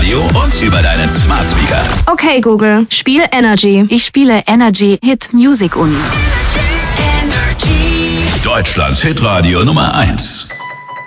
Radio und über deinen Smart Speaker. Okay, Google, spiel Energy. Ich spiele Energy Hit Music Uni. Deutschlands Hitradio Nummer 1.